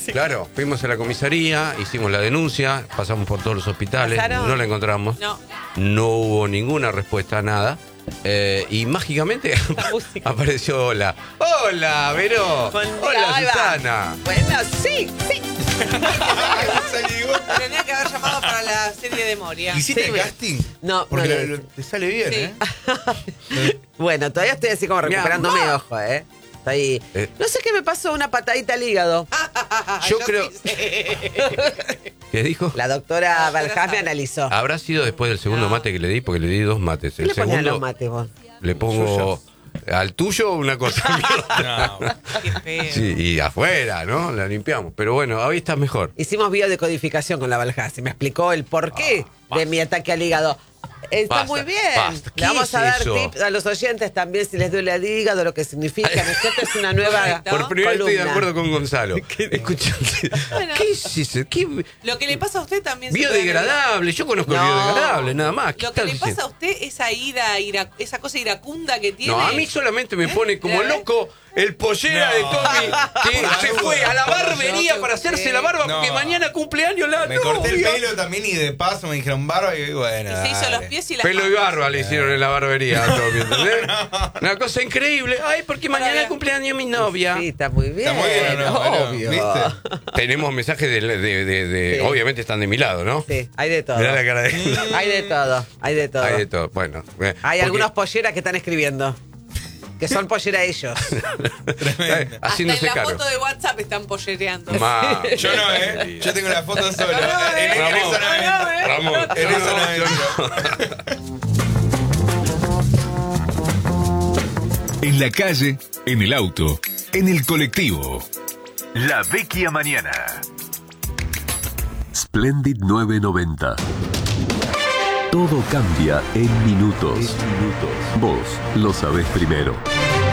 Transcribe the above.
Claro, fuimos a la comisaría, hicimos la denuncia, pasamos por todos los hospitales, ¿Pasaron? no la encontramos. No hubo ninguna respuesta a nada. Y mágicamente apareció Hola. Hola, Vero. Hola, Ahí va. Susana. Bueno, sí. Tenía que haber llamado para la serie de Moria. ¿Hiciste Sí, el casting? No, Porque no, te sale bien, Sí. Bueno, todavía estoy así como recuperándome, mamá. ojo, Estoy... No sé qué me pasó, una patadita al hígado. Yo creo. sí sé. ¿Qué dijo? La doctora Valjas me analizó. Habrá sido después del segundo mate que le di, porque le di 2 mates. ¿Qué El le ponías a los segundo mates vos? le pongo al tuyo una cosa. No. Qué feo. Sí, y afuera, ¿no? La limpiamos. Pero bueno, ahí está mejor. Hicimos biodecodificación con la Valjas y me explicó el porqué de mi ataque al hígado. Está Basta, muy bien. basta. ¿Qué Le vamos es a dar eso? tips a los oyentes también si les duele el hígado, lo que significa. Esta es una nueva Correcto. Por primera vez estoy de columna. acuerdo con Gonzalo. Escuchate. Bueno. ¿Qué es eso? ¿Qué? Lo que le pasa a usted también se puede Biodegradable. Yo conozco el No. biodegradable, nada más. ¿Qué Lo que estás le pasa a diciendo? usted, esa cosa iracunda que tiene. No, a mí solamente me pone como ¿Eh? loco el pollera de Tommy que Por se la fue duda. a la Por la barbería duda. para hacerse la barba No. porque mañana cumpleaños la Me corté el novia. pelo también y de paso me dijeron barba y bueno. Y se hizo dale. los pies y las Pelo y manos. barba le hicieron en la barbería a Tommy, ¿entendés? Una cosa increíble. Ay, porque mañana Para- es cumpleaños mi novia. Sí, está muy bien. Está muy bien, ¿no? Bueno, Obvio. ¿viste? Tenemos mensajes de Sí. obviamente están de mi lado, ¿no? Sí, hay de todo. Mirá la cara de... Hay de todo, hay de todo. Hay de todo. Bueno. Hay porque- algunos polleras que están escribiendo. Que son pollera ellos. Hasta haciéndose en la caro. foto de WhatsApp están pollereando. Yo no, Yo tengo la foto solo. En Ramón, eso no entro. Ramón, En eso no entro. En la calle, en el auto, en el colectivo. La Vecchia Mañana. Splendid 990. Todo cambia en minutos. Vos lo sabés primero.